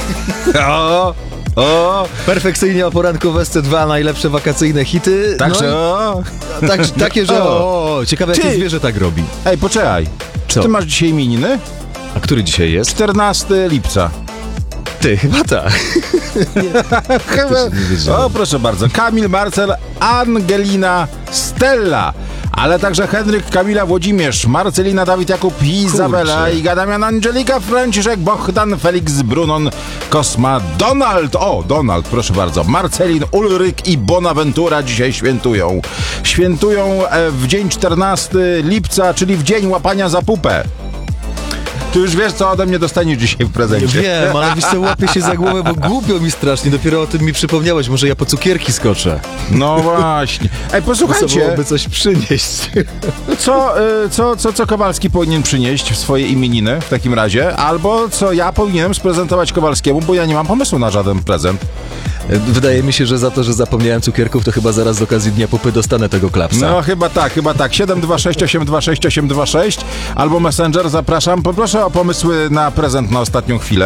Perfekcyjnie o poranku w SC2, najlepsze wakacyjne hity. Także takie, że ciekawe jakie zwierzę tak robi. Ej, poczekaj. Co? Ty masz dzisiaj imieniny? A który dzisiaj jest? 14 lipca. Ty, chyba tak. O, proszę bardzo. Kamil, Marcel, Angelina, Stella, ale także Henryk, Kamila, Włodzimierz, Marcelina, Dawid, Jakub, Izabela, Iga, Damian, Angelika, Franciszek, Bohdan, Felix, Brunon, Kosma, Donald. O, Donald, proszę bardzo. Marcelin, Ulryk i Bonaventura dzisiaj świętują. Świętują w dzień 14 lipca, czyli w dzień łapania za pupę. Ty już wiesz, co ode mnie dostaniesz dzisiaj w prezencie. Wiem, ale wiesz co, łapię się za głowę, bo głupio mi strasznie. Dopiero o tym mi przypomniałeś. Może ja po cukierki skoczę. No właśnie. Ej, posłuchajcie. Byłoby coś przynieść. Co Kowalski powinien przynieść w swoje imieniny w takim razie? Albo co ja powinienem sprezentować Kowalskiemu, bo ja nie mam pomysłu na żaden prezent. Wydaje mi się, że za to, że zapomniałem cukierków, to chyba zaraz z okazji Dnia Pupy dostanę tego klapsa. No chyba tak. 726 826 826 albo Messenger, zapraszam. Poproszę o pomysły na prezent na ostatnią chwilę.